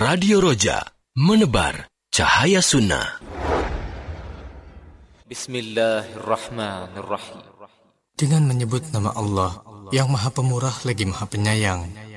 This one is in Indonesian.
Radio Roja, menebar cahaya sunnah. Bismillahirrahmanirrahim. Dengan menyebut nama Allah yang Maha Pemurah lagi Maha Penyayang.